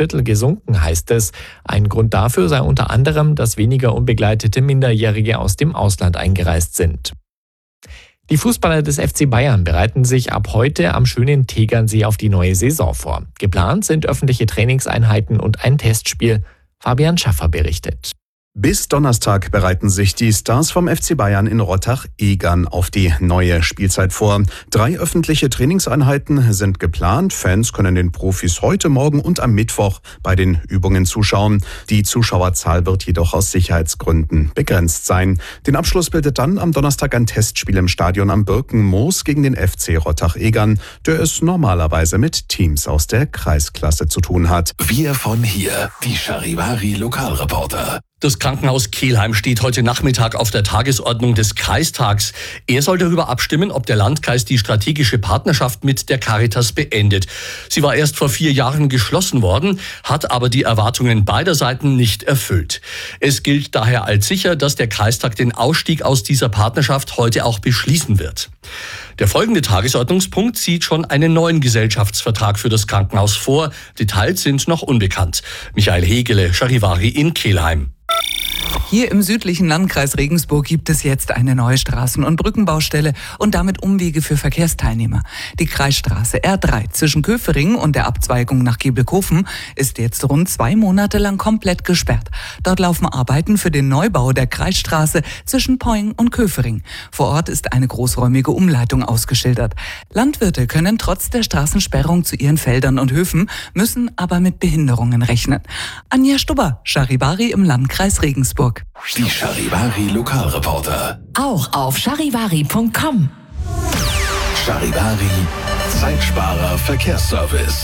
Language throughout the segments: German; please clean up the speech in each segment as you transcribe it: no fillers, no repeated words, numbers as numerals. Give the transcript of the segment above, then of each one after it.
1/4 gesunken, heißt es. Ein Grund dafür sei unter anderem, dass weniger unbegleitete Minderjährige aus dem Ausland eingereist sind. Die Fußballer des FC Bayern bereiten sich ab heute am schönen Tegernsee auf die neue Saison vor. Geplant sind öffentliche Trainingseinheiten und ein Testspiel. Fabian Schaffer berichtet. Bis Donnerstag bereiten sich die Stars vom FC Bayern in Rottach-Egern auf die neue Spielzeit vor. 3 öffentliche Trainingseinheiten sind geplant. Fans können den Profis heute, morgen und am Mittwoch bei den Übungen zuschauen. Die Zuschauerzahl wird jedoch aus Sicherheitsgründen begrenzt sein. Den Abschluss bildet dann am Donnerstag ein Testspiel im Stadion am Birkenmoos gegen den FC Rottach-Egern, der es normalerweise mit Teams aus der Kreisklasse zu tun hat. Wir von hier, die Charivari Lokalreporter. Das Krankenhaus Kelheim steht heute Nachmittag auf der Tagesordnung des Kreistags. Er soll darüber abstimmen, ob der Landkreis die strategische Partnerschaft mit der Caritas beendet. Sie war erst vor 4 Jahren geschlossen worden, hat aber die Erwartungen beider Seiten nicht erfüllt. Es gilt daher als sicher, dass der Kreistag den Ausstieg aus dieser Partnerschaft heute auch beschließen wird. Der folgende Tagesordnungspunkt sieht schon einen neuen Gesellschaftsvertrag für das Krankenhaus vor. Details sind noch unbekannt. Michael Hegele, Charivari in Kelheim. Hier im südlichen Landkreis Regensburg gibt es jetzt eine neue Straßen- und Brückenbaustelle und damit Umwege für Verkehrsteilnehmer. Die Kreisstraße R3 zwischen Köfering und der Abzweigung nach Gebelkofen ist jetzt rund 2 Monate lang komplett gesperrt. Dort laufen Arbeiten für den Neubau der Kreisstraße zwischen Poing und Köfering. Vor Ort ist eine großräumige Umleitung ausgeschildert. Landwirte können trotz der Straßensperrung zu ihren Feldern und Höfen, müssen aber mit Behinderungen rechnen. Anja Stubber, Charivari im Landkreis Regensburg. Die Charivari Lokalreporter. Auch auf charivari.com. Charivari, Zeitsparer Verkehrsservice.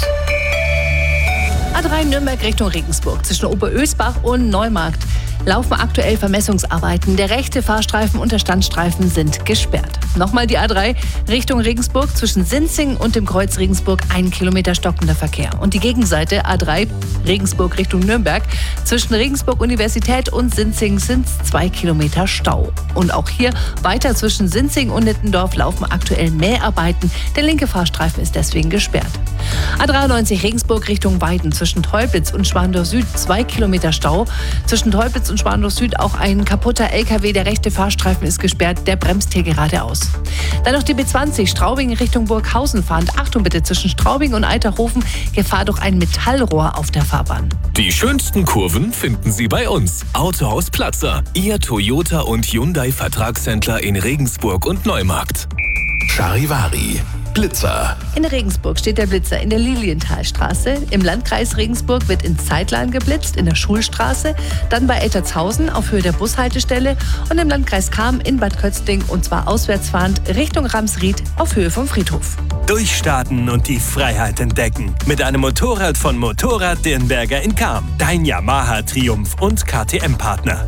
A3 Nürnberg Richtung Regensburg zwischen Oberösbach und Neumarkt laufen aktuell Vermessungsarbeiten. Der rechte Fahrstreifen und der Standstreifen sind gesperrt. Nochmal die A3 Richtung Regensburg zwischen Sinzing und dem Kreuz Regensburg 1 Kilometer stockender Verkehr. Und die Gegenseite A3 Regensburg Richtung Nürnberg zwischen Regensburg Universität und Sinzing sind 2 Kilometer Stau. Und auch hier weiter zwischen Sinzing und Nittendorf laufen aktuell Mäharbeiten. Der linke Fahrstreifen ist deswegen gesperrt. A93 Regensburg Richtung Weiden zwischen Teupitz und Schwandorf Süd 2 Kilometer Stau. Zwischen Teupitz und Schwandorf Süd auch ein kaputter LKW. Der rechte Fahrstreifen ist gesperrt. Der bremst hier geradeaus. Dann noch die B20 Straubing Richtung Burghausen fahrend. Achtung bitte, zwischen Straubing und Eiterhofen Gefahr durch ein Metallrohr auf der Fahrbahn. Die schönsten Kurven finden Sie bei uns. Autohaus Platzer, Ihr Toyota und Hyundai Vertragshändler in Regensburg und Neumarkt. Charivari, Blitzer. In Regensburg steht der Blitzer in der Lilienthalstraße. Im Landkreis Regensburg wird in Zeitlan geblitzt, in der Schulstraße, dann bei Ettertshausen auf Höhe der Bushaltestelle und im Landkreis Cham in Bad Kötzting und zwar auswärtsfahrend Richtung Ramsried auf Höhe vom Friedhof. Durchstarten und die Freiheit entdecken. Mit einem Motorrad von Motorrad Dirnberger in Cham. Dein Yamaha Triumph und KTM-Partner.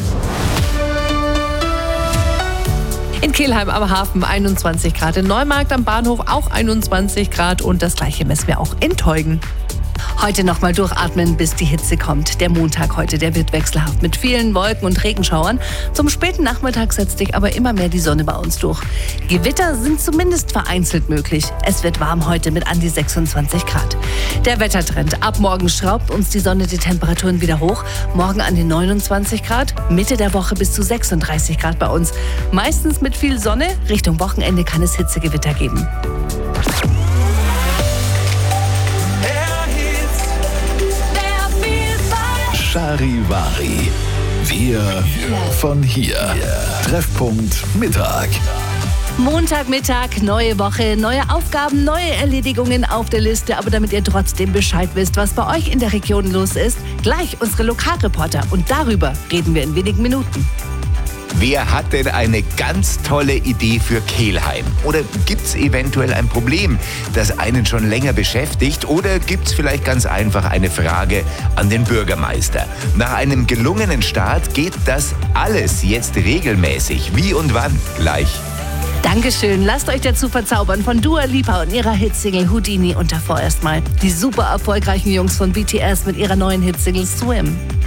In Kelheim am Hafen 21 Grad, in Neumarkt am Bahnhof auch 21 Grad und das gleiche messen wir auch in Teugen. Heute nochmal durchatmen, bis die Hitze kommt. Der Montag heute, der wird wechselhaft mit vielen Wolken und Regenschauern. Zum späten Nachmittag setzt sich aber immer mehr die Sonne bei uns durch. Gewitter sind zumindest vereinzelt möglich. Es wird warm heute mit an die 26 Grad. Der Wettertrend. Ab morgen schraubt uns die Sonne die Temperaturen wieder hoch. Morgen an die 29 Grad, Mitte der Woche bis zu 36 Grad bei uns. Meistens mit viel Sonne. Richtung Wochenende kann es Hitzegewitter geben. Charivari. Wir von hier. Treffpunkt Mittag. Montagmittag, neue Woche, neue Aufgaben, neue Erledigungen auf der Liste. Aber damit ihr trotzdem Bescheid wisst, was bei euch in der Region los ist, gleich unsere Lokalreporter. Und darüber reden wir in wenigen Minuten. Wer hat denn eine ganz tolle Idee für Kelheim? Oder gibt's eventuell ein Problem, das einen schon länger beschäftigt? Oder gibt's vielleicht ganz einfach eine Frage an den Bürgermeister? Nach einem gelungenen Start geht das alles jetzt regelmäßig. Wie und wann? Gleich. Dankeschön. Lasst euch dazu verzaubern von Dua Lipa und ihrer Hitsingle Houdini. Und davor erstmal die super erfolgreichen Jungs von BTS mit ihrer neuen Hitsingle Swim.